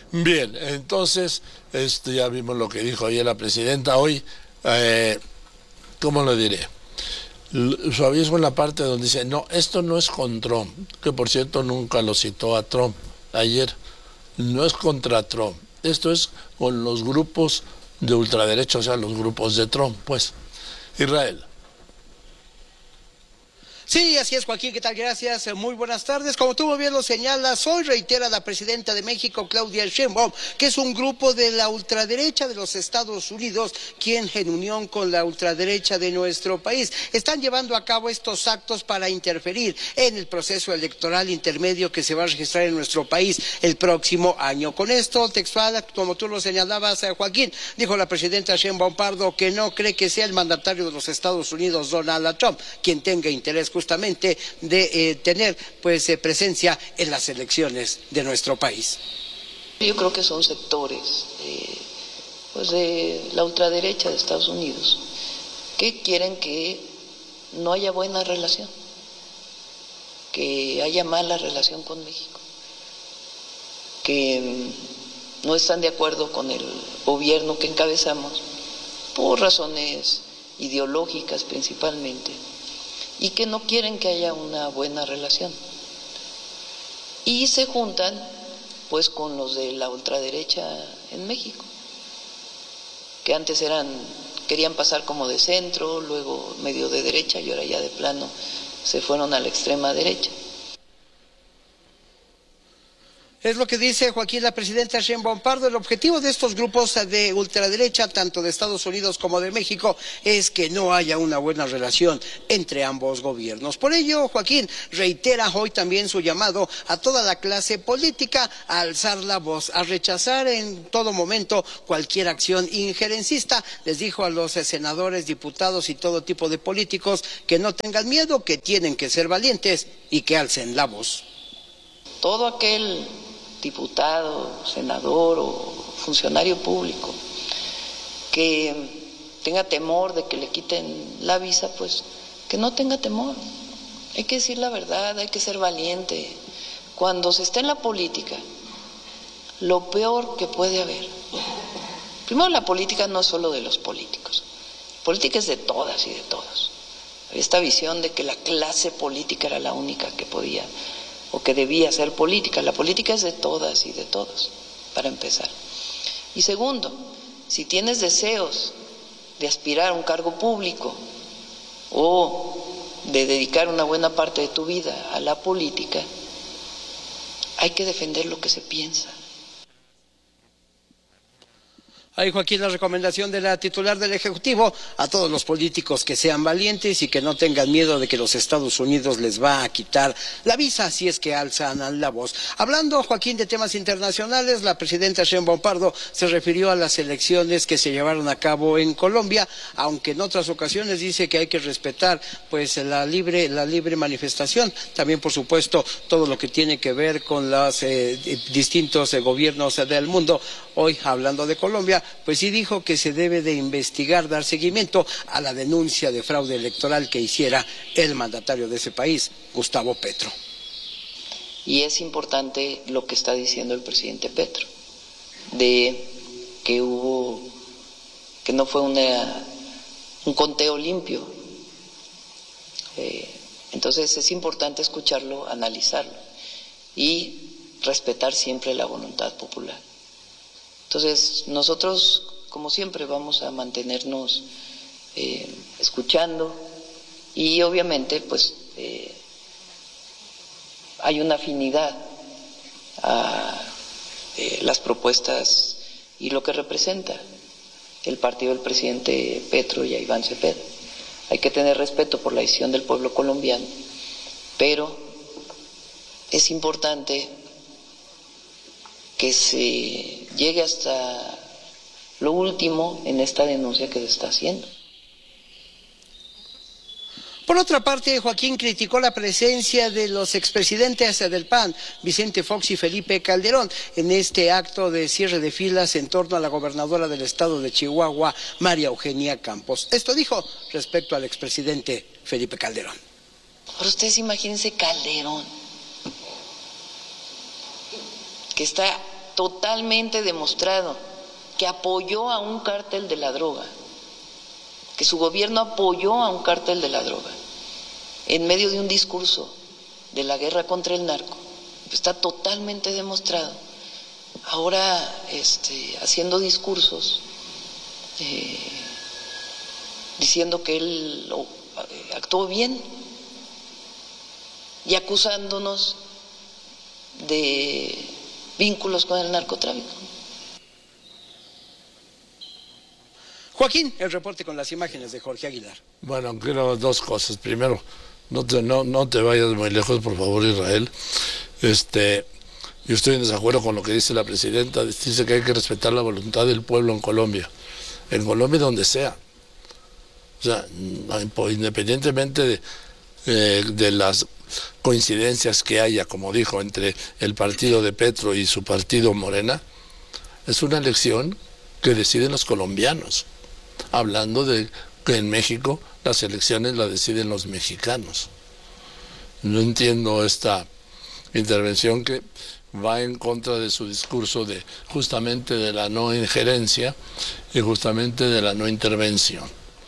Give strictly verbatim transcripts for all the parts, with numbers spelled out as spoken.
Bien, entonces, este, ya vimos lo que dijo ayer la presidenta. Hoy, eh, ¿cómo lo diré? L- Suavismo en la parte donde dice, no, esto no es con Trump, que por cierto nunca lo citó a Trump ayer, no es contra Trump, esto es con los grupos de ultraderecha, o sea, los grupos de Trump, pues. Israel. Sí, así es, Joaquín, ¿qué tal? Gracias, eh, muy buenas tardes. Como tú muy bien lo señalas, hoy reitera la presidenta de México, Claudia Sheinbaum, que es un grupo de la ultraderecha de los Estados Unidos, quien en unión con la ultraderecha de nuestro país están llevando a cabo estos actos para interferir en el proceso electoral intermedio que se va a registrar en nuestro país el próximo año. Con esto, textual, como tú lo señalabas, eh, Joaquín, dijo la presidenta Sheinbaum Pardo que no cree que sea el mandatario de los Estados Unidos, Donald Trump, quien tenga interés justamente de eh, tener pues eh, presencia en las elecciones de nuestro país. Yo creo que son sectores eh, pues de la ultraderecha de Estados Unidos que quieren que no haya buena relación, que haya mala relación con México, que mm, no están de acuerdo con el gobierno que encabezamos por razones ideológicas principalmente, y que no quieren que haya una buena relación. Y se juntan pues con los de la ultraderecha en México, que antes eran, querían pasar como de centro, luego medio de derecha y ahora ya de plano se fueron a la extrema derecha. Es lo que dice Joaquín, la presidenta Sheinbaum Pardo. El objetivo de estos grupos de ultraderecha, tanto de Estados Unidos como de México, es que no haya una buena relación entre ambos gobiernos. Por ello, Joaquín reitera hoy también su llamado a toda la clase política a alzar la voz, a rechazar en todo momento cualquier acción injerencista. Les dijo a los senadores, diputados y todo tipo de políticos que no tengan miedo, que tienen que ser valientes y que alcen la voz. Todo aquel diputado, senador o funcionario público que tenga temor de que le quiten la visa, pues que no tenga temor. Hay que decir la verdad, hay que ser valiente. Cuando se está en la política, lo peor que puede haber, primero, la política no es solo de los políticos, la política es de todas y de todos. Esta visión de que la clase política era la única que podía o que debía ser política. La política es de todas y de todos, para empezar. Y segundo, si tienes deseos de aspirar a un cargo público o de dedicar una buena parte de tu vida a la política, hay que defender lo que se piensa. Ahí, Joaquín, la recomendación de la titular del Ejecutivo a todos los políticos que sean valientes y que no tengan miedo de que los Estados Unidos les va a quitar la visa si es que alzan la voz. Hablando, Joaquín, de temas internacionales, la presidenta Sheinbaum Pardo se refirió a las elecciones que se llevaron a cabo en Colombia, aunque en otras ocasiones dice que hay que respetar pues la libre, la libre manifestación. También, por supuesto, todo lo que tiene que ver con los eh, distintos eh, gobiernos del mundo. Hoy, hablando de Colombia, pues sí dijo que se debe de investigar, dar seguimiento a la denuncia de fraude electoral que hiciera el mandatario de ese país, Gustavo Petro. Y es importante lo que está diciendo el presidente Petro, de que hubo, que no fue una, un conteo limpio. Eh, entonces es importante escucharlo, analizarlo y respetar siempre la voluntad popular. Entonces, nosotros, como siempre, vamos a mantenernos eh, escuchando y obviamente, pues, eh, hay una afinidad a eh, las propuestas y lo que representa el partido del presidente Petro y a Iván Cepeda. Hay que tener respeto por la decisión del pueblo colombiano, pero es importante que se llegue hasta lo último en esta denuncia que se está haciendo. Por otra parte, Joaquín criticó la presencia de los expresidentes del P A N, Vicente Fox y Felipe Calderón, en este acto de cierre de filas en torno a la gobernadora del estado de Chihuahua, María Eugenia Campos. Esto dijo respecto al expresidente Felipe Calderón. Pero ustedes imagínense Calderón, que está totalmente demostrado que apoyó a un cártel de la droga, que su gobierno apoyó a un cártel de la droga en medio de un discurso de la guerra contra el narco. Está totalmente demostrado. Ahora, este, haciendo discursos, eh, diciendo que él oh, actuó bien y acusándonos de vínculos con el narcotráfico. Joaquín, el reporte con las imágenes de Jorge Aguilar. Bueno, quiero dos cosas. Primero, no te, no, no te vayas muy lejos, por favor, Israel. Este, yo estoy en desacuerdo con lo que dice la presidenta. Dice que hay que respetar la voluntad del pueblo en Colombia. En Colombia, donde sea. O sea, independientemente de, eh, de las coincidencias que haya, como dijo, entre el partido de Petro y su partido Morena, es una elección que deciden los colombianos. Hablando de que en México las elecciones las deciden los mexicanos. No entiendo esta intervención que va en contra de su discurso de justamente de la no injerencia y justamente de la no intervención.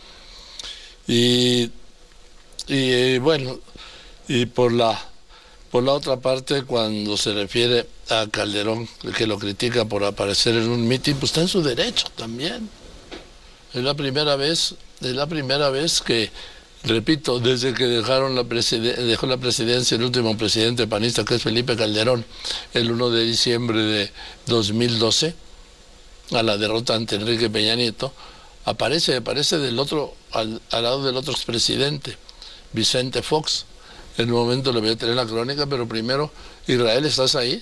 Y, y bueno, y por la por la otra parte, cuando se refiere a Calderón, que lo critica por aparecer en un mitin, pues está en su derecho también. Es la primera vez, es la primera vez que, repito, desde que dejaron la dejó la presidencia el último presidente panista, que es Felipe Calderón, el uno de diciembre de dos mil doce, a la derrota ante Enrique Peña Nieto, aparece, aparece del otro, al, al lado del otro expresidente, Vicente Fox. En un momento le voy a tener la crónica, pero primero, Israel, ¿estás ahí?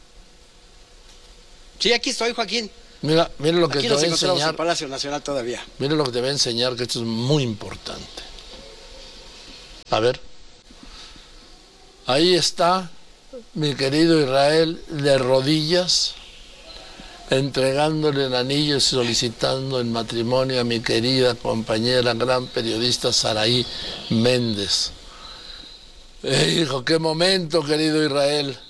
Sí, aquí estoy, Joaquín. Mira, mira lo que aquí te nos voy a encontramos enseñar. en Palacio Nacional todavía. Mira lo que te voy a enseñar, que esto es muy importante. A ver. Ahí está mi querido Israel de rodillas, entregándole el anillo y solicitando en matrimonio a mi querida compañera, gran periodista Saraí Méndez. Eh, hijo, qué momento, querido Israel.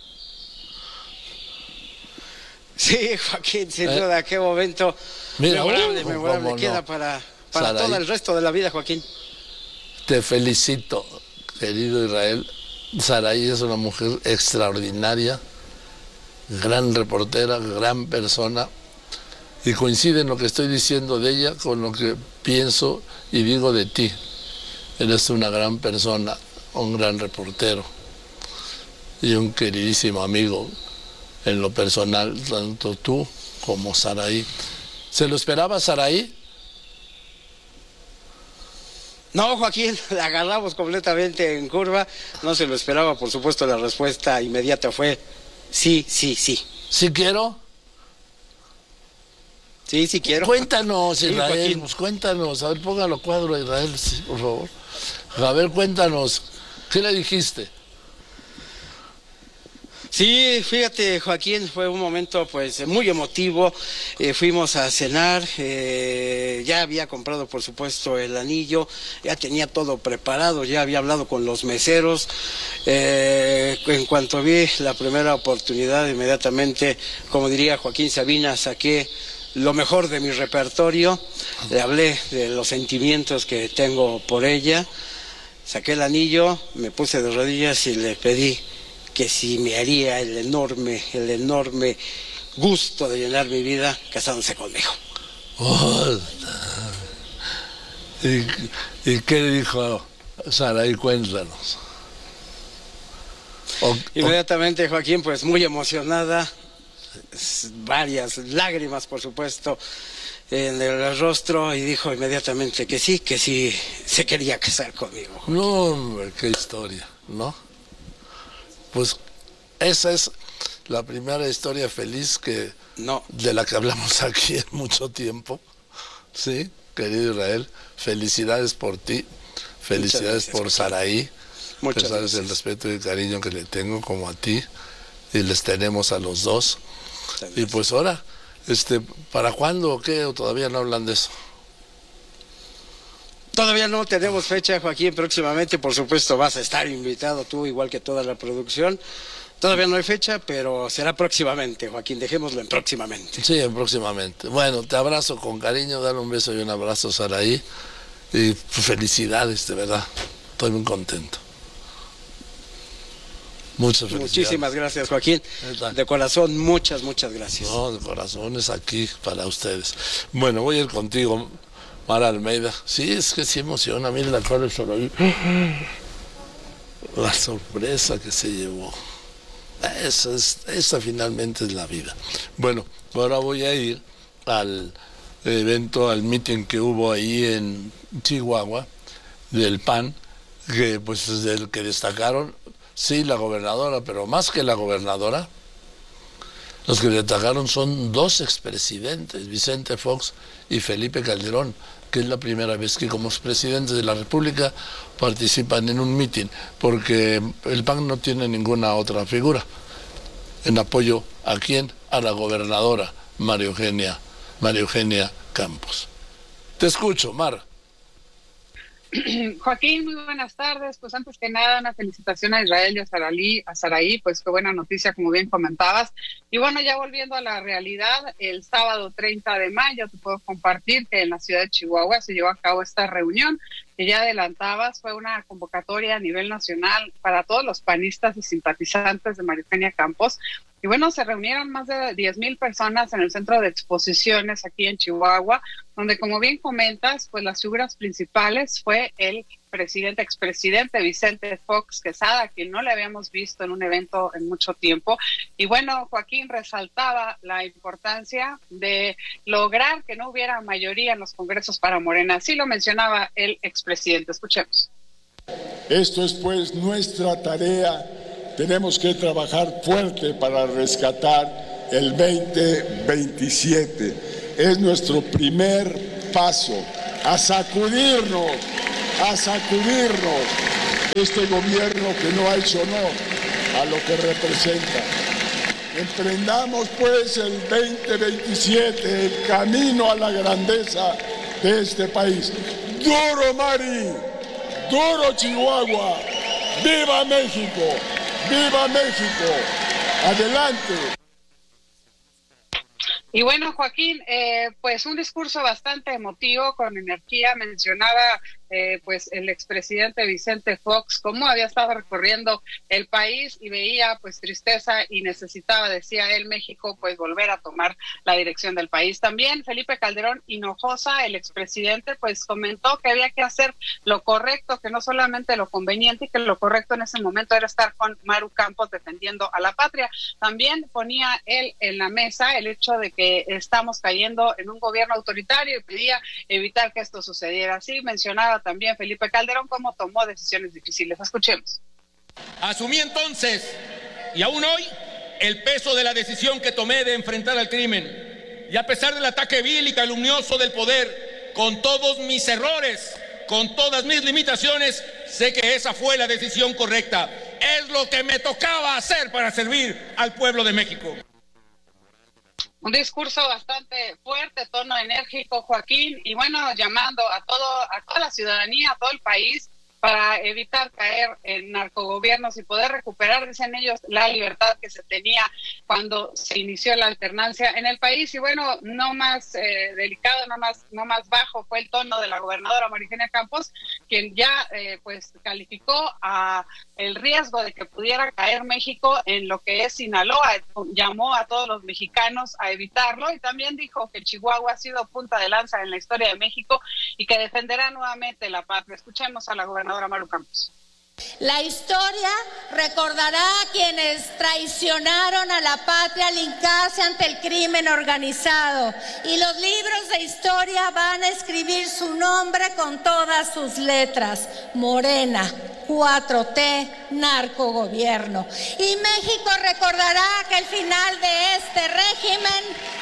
Sí, Joaquín, sin ¿Eh? duda, qué momento Mira, memorable, uh, memorable cómo queda no. para, para Saraí, todo el resto de la vida, Joaquín. te felicito, querido Israel. Saraí es una mujer extraordinaria, gran reportera, gran persona, y coincide en lo que estoy diciendo de ella con lo que pienso y digo de ti. Eres una gran persona, un gran reportero y un queridísimo amigo en lo personal, tanto tú como Saraí. ¿Se lo esperaba Saraí? No, Joaquín, la agarramos completamente en curva, no se lo esperaba, por supuesto, la respuesta inmediata fue sí, sí, sí. ¿Sí quiero? Sí, sí quiero. Cuéntanos, Sí, Israel, Joaquín. pues cuéntanos, a ver, póngalo cuadro a Israel, sí, por favor. A ver, cuéntanos, ¿qué le dijiste? Sí, fíjate, Joaquín, fue un momento pues muy emotivo. Eh, fuimos a cenar, eh, ya había comprado por supuesto el anillo, ya tenía todo preparado, ya había hablado con los meseros. Eh, en cuanto vi la primera oportunidad, inmediatamente, como diría Joaquín Sabina, saqué lo mejor de mi repertorio, le hablé de los sentimientos que tengo por ella, saqué el anillo, me puse de rodillas y le pedí que si me haría el enorme, el enorme gusto de llenar mi vida casándose conmigo. Oh, ¿y, ¿Y qué dijo Saraí? Cuéntanos. O, Inmediatamente, Joaquín, pues muy emocionada, varias lágrimas, por supuesto, en el rostro, y dijo inmediatamente que sí, que sí se quería casar conmigo. No, hombre, qué historia, ¿no? Pues esa es la primera historia feliz que no. de la que hablamos aquí en mucho tiempo. Sí, querido Israel, felicidades por ti, felicidades gracias, por Saraí. Muchas sabes gracias. El respeto y el cariño que le tengo como a ti, y les tenemos a los dos. Y pues ahora, este, ¿para cuándo o qué? ¿O todavía no hablan de eso? Todavía no tenemos fecha, Joaquín. Próximamente, por supuesto, vas a estar invitado tú, igual que toda la producción. Todavía no hay fecha, pero será próximamente, Joaquín, dejémoslo en próximamente. Sí, en próximamente. Bueno, te abrazo con cariño, dale un beso y un abrazo, Saraí, y felicidades, de verdad, estoy muy contento. Muchas felicidades. Muchísimas gracias, Joaquín. De corazón, muchas, muchas gracias. No, de corazón es aquí para ustedes. Bueno, voy a ir contigo, Mara Almeida. Sí, es que sí emociona. Miren la cara de Saraí. La sorpresa que se llevó. Esa, es, esa finalmente es la vida. Bueno, ahora voy a ir al evento, al meeting que hubo ahí en Chihuahua, del P A N, que pues del que destacaron, sí, la gobernadora, pero más que la gobernadora, los que destacaron son dos expresidentes, Vicente Fox y Felipe Calderón, que es la primera vez que como expresidentes de la República participan en un mitin, porque el P A N no tiene ninguna otra figura en apoyo a quién, a la gobernadora María Eugenia, María Eugenia Campos. Te escucho, Mar. Joaquín, muy buenas tardes. Pues antes que nada, una felicitación a Israel y a Saraí, a Saraí, pues qué buena noticia, como bien comentabas. Y bueno, ya volviendo a la realidad, el sábado treinta de mayo te puedo compartir que en la ciudad de Chihuahua se llevó a cabo esta reunión que ya adelantabas, fue una convocatoria a nivel nacional para todos los panistas y simpatizantes de María Eugenia Campos. Y bueno, se reunieron más de diez mil personas en el centro de exposiciones aquí en Chihuahua, donde, como bien comentas, pues las figuras principales fue el presidente, expresidente Vicente Fox Quesada, quien no le habíamos visto en un evento en mucho tiempo. Y bueno, Joaquín resaltaba la importancia de lograr que no hubiera mayoría en los congresos para Morena. Así lo mencionaba el expresidente. Escuchemos. Esto es pues nuestra tarea. Tenemos que trabajar fuerte para rescatar el veinte veintisiete. Es nuestro primer paso a sacudirnos, a sacudirnos este gobierno que no ha hecho honor a lo que representa. Emprendamos pues el veinte veintisiete, el camino a la grandeza de este país. ¡Duro, Mari! ¡Duro, Chihuahua! ¡Viva México! ¡Viva México! ¡Adelante! Y bueno, Joaquín, eh, pues un discurso bastante emotivo, con energía. Mencionaba eh, pues el expresidente Vicente Fox cómo había estado recorriendo el país y veía pues tristeza y necesitaba, decía él, México pues volver a tomar la dirección del país. También Felipe Calderón Hinojosa, el expresidente, pues comentó que había que hacer lo correcto, que no solamente lo conveniente, y que lo correcto en ese momento era estar con Maru Campos defendiendo a la patria. También ponía él en la mesa el hecho de que estamos cayendo en un gobierno autoritario y pedía evitar que esto sucediera. Así mencionaba también Felipe Calderón cómo tomó decisiones difíciles. Escuchemos. Asumí entonces, y aún hoy, el peso de la decisión que tomé de enfrentar al crimen. Y a pesar del ataque vil y calumnioso del poder, con todos mis errores, con todas mis limitaciones, sé que esa fue la decisión correcta. Es lo que me tocaba hacer para servir al pueblo de México. Un discurso bastante fuerte, tono enérgico, Joaquín, y bueno, llamando a todo, a toda la ciudadanía, a todo el país, para evitar caer en narcogobiernos y poder recuperar, dicen ellos, la libertad que se tenía cuando se inició la alternancia en el país. Y bueno, no más eh, delicado, no más, no más bajo fue el tono de la gobernadora María Eugenia Campos, quien ya eh, pues calificó a el riesgo de que pudiera caer México en lo que es Sinaloa. Llamó a todos los mexicanos a evitarlo y también dijo que Chihuahua ha sido punta de lanza en la historia de México y que defenderá nuevamente la patria. Escuchemos a la gobernadora Maru Campos. La historia recordará a quienes traicionaron a la patria al hincarse ante el crimen organizado, y los libros de historia van a escribir su nombre con todas sus letras: Morena, cuatro T, narcogobierno. Y México recordará que el final de este régimen,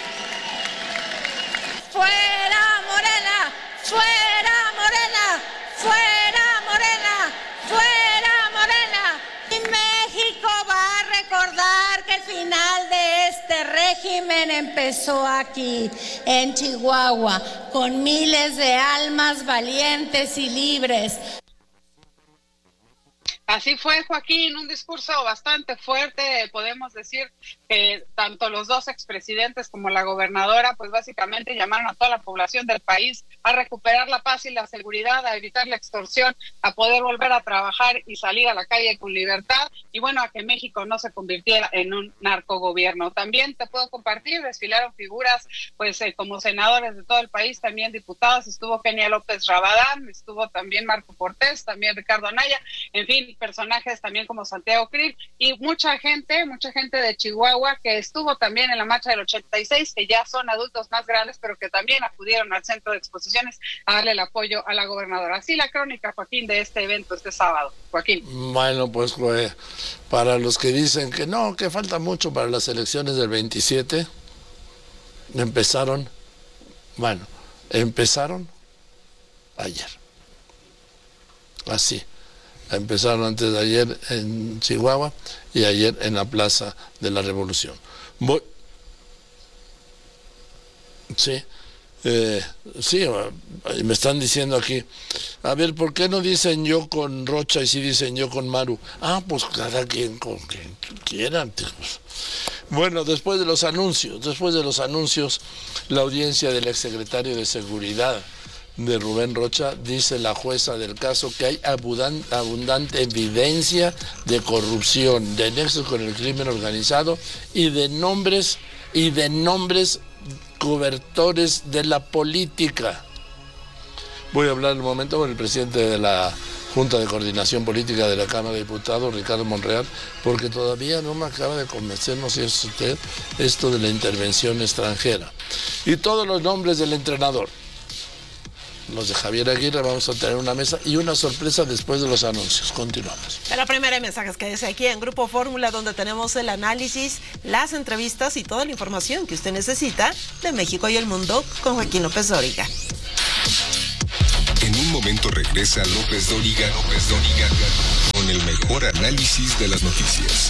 fuera Morena, fuera Morena, fuera Morena, fuera Morena. Y México va a recordar que el final de este régimen empezó aquí, en Chihuahua, con miles de almas valientes y libres. Así fue, Joaquín, un discurso bastante fuerte. Podemos decir que tanto los dos expresidentes como la gobernadora, pues básicamente llamaron a toda la población del país a recuperar la paz y la seguridad, a evitar la extorsión, a poder volver a trabajar y salir a la calle con libertad, y bueno, a que México no se convirtiera en un narcogobierno. También te puedo compartir, desfilaron figuras pues eh, como senadores de todo el país, también diputados, estuvo Kenia López Rabadán, estuvo también Marco Cortés, también Ricardo Anaya, en fin, personajes también como Santiago Krill, y mucha gente, mucha gente de Chihuahua que estuvo también en la marcha del ochenta y seis, que ya son adultos más grandes, pero que también acudieron al centro de exposiciones a darle el apoyo a la gobernadora. Así la crónica, Joaquín, de este evento este sábado. Joaquín. Bueno, pues eh, para los que dicen que no, que falta mucho para las elecciones del veintisiete, empezaron, bueno, empezaron ayer. Así. Empezaron antes de ayer en Chihuahua y ayer en la Plaza de la Revolución. Voy... Sí, eh, sí, me están diciendo aquí, a ver, ¿por qué no dicen yo con Rocha y sí dicen yo con Maru? Ah, pues cada quien con quien quieran. Bueno, después de los anuncios, después de los anuncios, la audiencia del exsecretario de Seguridad de Rubén Rocha, dice la jueza del caso que hay abundante, abundante evidencia de corrupción, de nexos con el crimen organizado y de nombres y de nombres cobertores de la política. Voy a hablar un momento con el presidente de la Junta de Coordinación Política de la Cámara de Diputados, Ricardo Monreal, porque todavía no me acaba de convencer, no sé si es usted, esto de la intervención extranjera. Y todos los nombres del entrenador. Los de Javier Aguirre, vamos a tener una mesa y una sorpresa después de los anuncios. Continuamos. La primera mensaje que es aquí en Grupo Fórmula, donde tenemos el análisis, las entrevistas y toda la información que usted necesita de México y el mundo con Joaquín López Dóriga. En un momento regresa López Dóriga, López Dóriga, con el mejor análisis de las noticias.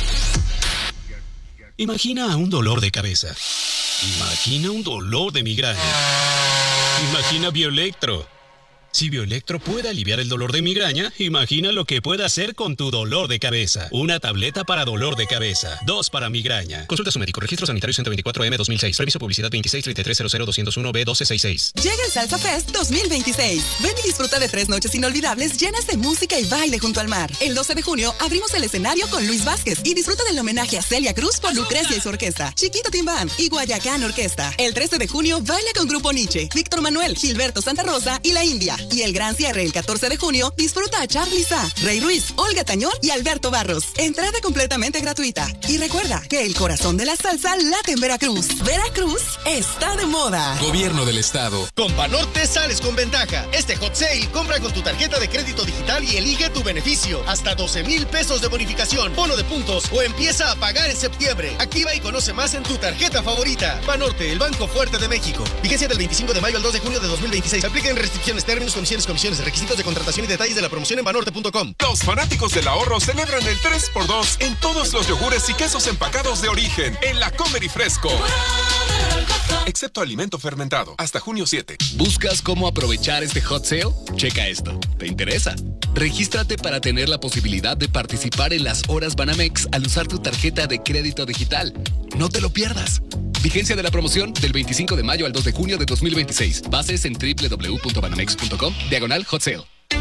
Imagina un dolor de cabeza. Imagina un dolor de migraña. Imagina Bioelectro. Si Bioelectro puede aliviar el dolor de migraña, imagina lo que puede hacer con tu dolor de cabeza. Una tableta para dolor de cabeza, dos para migraña. Consulta a su médico. Registro sanitario ciento veinticuatro M dos mil seis. Permiso publicidad veintiséis treinta y tres cero cero doscientos uno B doce sesenta y seis. Llega el Salsa Fest dos mil veintiséis. Ven y disfruta de tres noches inolvidables llenas de música y baile junto al mar. El doce de junio abrimos el escenario con Luis Vázquez y disfruta del homenaje a Celia Cruz por Lucrecia y su orquesta, Chiquito Timbán y Guayacán Orquesta. El trece de junio baila con Grupo Nietzsche, Víctor Manuel, Gilberto Santa Rosa y La India. Y el gran cierre el catorce de junio, disfruta a Charly Sá, Rey Ruiz, Olga Tañón y Alberto Barros. Entrada completamente gratuita. Y recuerda que el corazón de la salsa late en Veracruz. Veracruz está de moda. Gobierno del Estado. Con Banorte sales con ventaja. Este hot sale, compra con tu tarjeta de crédito digital y elige tu beneficio. Hasta doce mil pesos de bonificación, bono de puntos o empieza a pagar en septiembre. Activa y conoce más en tu tarjeta favorita. Banorte, el banco fuerte de México. Vigencia del veinticinco de mayo al dos de junio de dos mil veintiséis. Apliquen restricciones, términos, condiciones, comisiones, requisitos de contratación y detalles de la promoción en banorte punto com. Los fanáticos del ahorro celebran el tres por dos en todos los yogures y quesos empacados de origen en la Comer y Fresco. Excepto alimento fermentado, hasta junio siete. ¿Buscas cómo aprovechar este hot sale? Checa esto. ¿Te interesa? Regístrate para tener la posibilidad de participar en las horas Banamex al usar tu tarjeta de crédito digital. No te lo pierdas. Vigencia de la promoción del veinticinco de mayo al dos de junio de dos mil veintiséis. Bases en doble u doble u doble u punto banamex punto com, diagonal hot sale.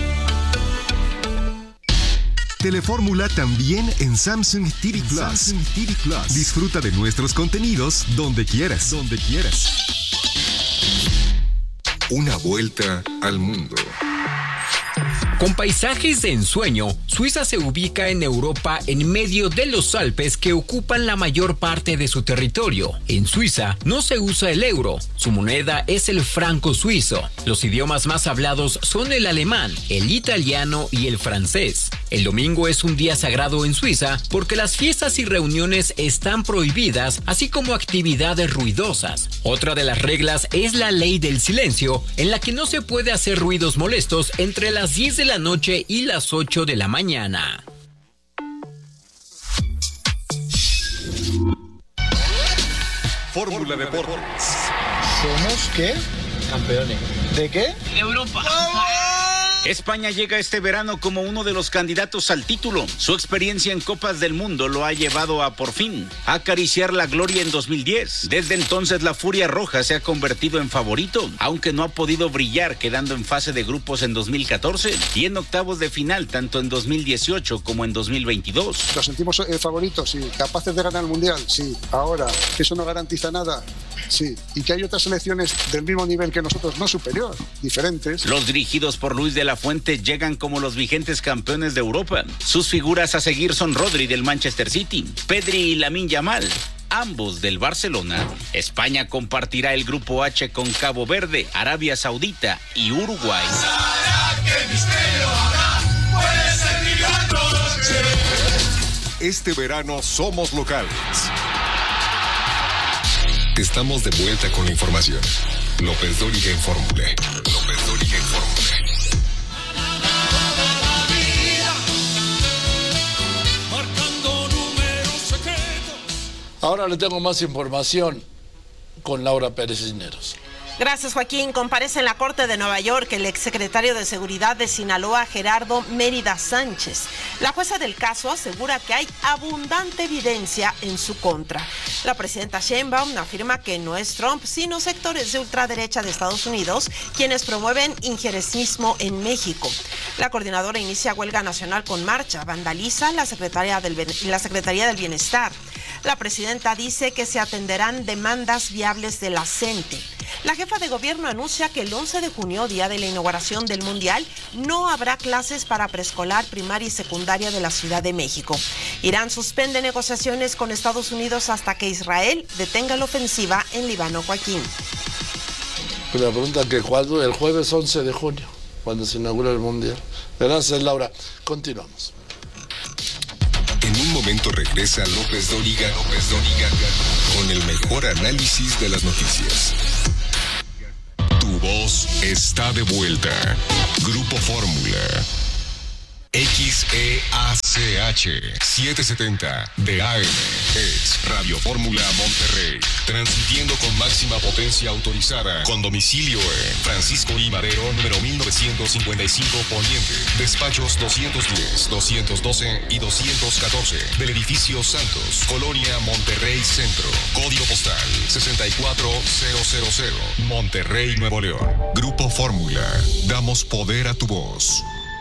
Telefórmula también en Samsung T V Plus. Samsung T V Plus. Disfruta de nuestros contenidos donde quieras. Donde quieras. Una vuelta al mundo. Con paisajes de ensueño, Suiza se ubica en Europa en medio de los Alpes que ocupan la mayor parte de su territorio. En Suiza no se usa el euro, su moneda es el franco suizo. Los idiomas más hablados son el alemán, el italiano y el francés. El domingo es un día sagrado en Suiza porque las fiestas y reuniones están prohibidas, así como actividades ruidosas. Otra de las reglas es la ley del silencio, en la que no se puede hacer ruidos molestos entre las diez de la noche y las ocho de la mañana. Fórmula Deportes. ¿Somos qué? Campeones. ¿De qué? De Europa. ¡Vamos! España llega este verano como uno de los candidatos al título. Su experiencia en Copas del Mundo lo ha llevado a, por fin, acariciar la gloria en dos mil diez. Desde entonces, la Furia Roja se ha convertido en favorito, aunque no ha podido brillar, quedando en fase de grupos en dos mil catorce y en octavos de final tanto en dos mil dieciocho como en dos mil veintidós. ¿Nos sentimos eh, favoritos? Sí. ¿Capaces de ganar el Mundial? Sí. Ahora, ¿eso no garantiza nada? Sí. ¿Y que hay otras selecciones del mismo nivel que nosotros, no superior, diferentes? Los dirigidos por Luis de la Fuente llegan como los vigentes campeones de Europa. Sus figuras a seguir son Rodri del Manchester City, Pedri y Lamine Yamal, ambos del Barcelona. España compartirá el grupo H con Cabo Verde, Arabia Saudita y Uruguay. Este verano somos locales. Estamos de vuelta con la información. López Dóriga en Fórmula. López Dóriga en Fórmula. Ahora le tengo más información con Laura Pérez Cisneros. Gracias, Joaquín. Comparece en la Corte de Nueva York el exsecretario de Seguridad de Sinaloa, Gerardo Mérida Sánchez. La jueza del caso asegura que hay abundante evidencia en su contra. La presidenta Sheinbaum afirma que no es Trump, sino sectores de ultraderecha de Estados Unidos quienes promueven injerencismo en México. La coordinadora inicia huelga nacional con marcha, vandaliza la Secretaría del, la Secretaría del Bienestar. La presidenta dice que se atenderán demandas viables de la C E N T E. La jefa de gobierno anuncia que el once de junio, día de la inauguración del Mundial, no habrá clases para preescolar, primaria y secundaria de la Ciudad de México. Irán suspende negociaciones con Estados Unidos hasta que Israel detenga la ofensiva en Líbano. Joaquín. Me preguntan que cuándo, el jueves once de junio, cuando se inaugura el Mundial. Gracias, Laura. Continuamos. En un momento regresa López Dóriga, López Dóriga, con el mejor análisis de las noticias. Tu voz está de vuelta. Grupo Fórmula. X E A C H setecientos setenta de A M. Es Radio Fórmula Monterrey. Transmitiendo con máxima potencia autorizada. Con domicilio en Francisco I. Madero, número mil novecientos cincuenta y cinco Poniente. Despachos doscientos diez, doscientos doce y doscientos catorce. Del edificio Santos, Colonia Monterrey Centro. Código postal sesenta y cuatro mil. Monterrey, Nuevo León. Grupo Fórmula. Damos poder a tu voz.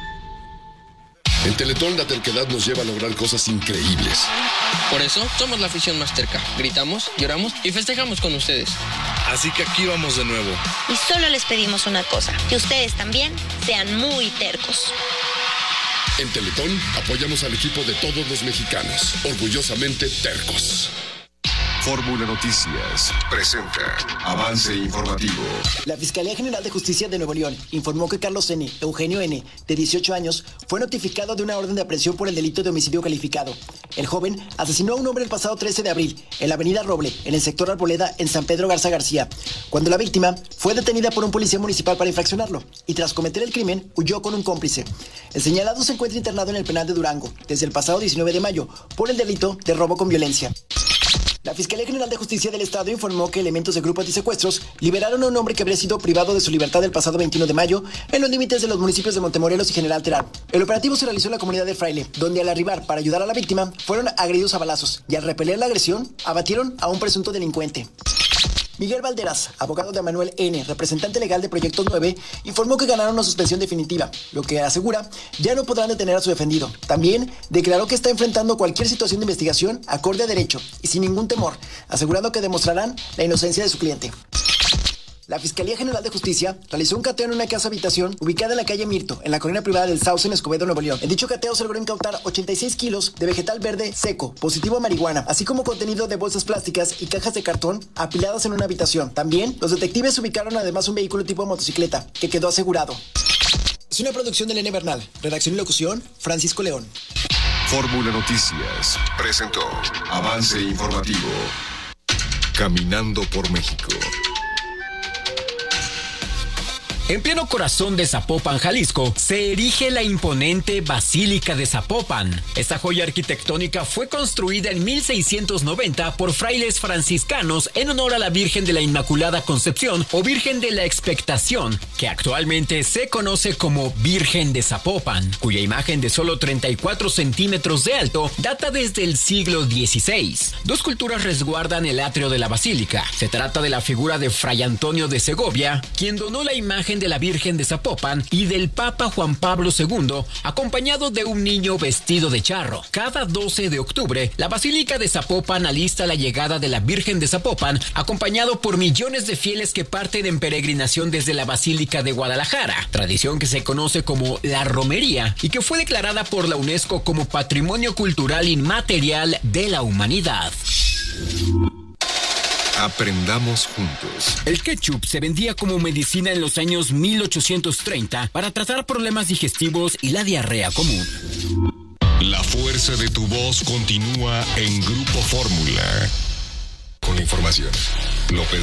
En Teletón la terquedad nos lleva a lograr cosas increíbles. Por eso somos la afición más terca. Gritamos, lloramos y festejamos con ustedes. Así que aquí vamos de nuevo. Y solo les pedimos una cosa, que ustedes también sean muy tercos. En Teletón apoyamos al equipo de todos los mexicanos. Orgullosamente tercos. Fórmula Noticias presenta Avance Informativo. La Fiscalía General de Justicia de Nuevo León informó que Carlos N., Eugenio N., de dieciocho años, fue notificado de una orden de aprehensión por el delito de homicidio calificado. El joven asesinó a un hombre el pasado trece de abril en la avenida Roble, en el sector Arboleda, en San Pedro Garza García, cuando la víctima fue detenida por un policía municipal para infraccionarlo y tras cometer el crimen huyó con un cómplice. El señalado se encuentra internado en el penal de Durango desde el pasado diecinueve de mayo por el delito de robo con violencia. La Fiscalía General de Justicia del Estado informó que elementos de grupos antisecuestros liberaron a un hombre que habría sido privado de su libertad el pasado veintiuno de mayo en los límites de los municipios de Montemorelos y General Terán. El operativo se realizó en la comunidad de Fraile, donde al arribar para ayudar a la víctima fueron agredidos a balazos y al repeler la agresión abatieron a un presunto delincuente. Miguel Valderas, abogado de Manuel N., representante legal de Proyecto nueve, informó que ganaron una suspensión definitiva, lo que asegura ya no podrán detener a su defendido. También declaró que está enfrentando cualquier situación de investigación acorde a derecho y sin ningún temor, asegurando que demostrarán la inocencia de su cliente. La Fiscalía General de Justicia realizó un cateo en una casa habitación ubicada en la calle Mirto, en la colonia privada del Sauce, en Escobedo, Nuevo León. En dicho cateo se logró incautar ochenta y seis kilos de vegetal verde seco, positivo a marihuana, así como contenido de bolsas plásticas y cajas de cartón apiladas en una habitación. También, los detectives ubicaron además un vehículo tipo motocicleta, que quedó asegurado. Es una producción de Elena Bernal. Redacción y locución, Francisco León. Fórmula Noticias presentó Avance Informativo. Caminando por México. En pleno corazón de Zapopan, Jalisco, se erige la imponente Basílica de Zapopan. Esta joya arquitectónica fue construida en mil seiscientos noventa por frailes franciscanos en honor a la Virgen de la Inmaculada Concepción o Virgen de la Expectación, que actualmente se conoce como Virgen de Zapopan, cuya imagen de solo treinta y cuatro centímetros de alto data desde el siglo dieciséis. Dos culturas resguardan el atrio de la basílica. Se trata de la figura de Fray Antonio de Segovia, quien donó la imagen de la Virgen de Zapopan, y del Papa Juan Pablo segundo, acompañado de un niño vestido de charro. Cada doce de octubre, la Basílica de Zapopan alista la llegada de la Virgen de Zapopan, acompañado por millones de fieles que parten en peregrinación desde la Basílica de Guadalajara, tradición que se conoce como la romería y que fue declarada por la UNESCO como Patrimonio Cultural Inmaterial de la Humanidad. Aprendamos juntos. El ketchup se vendía como medicina en los años mil ochocientos treinta para tratar problemas digestivos y la diarrea común. La fuerza de tu voz continúa en Grupo Fórmula. Con la información, López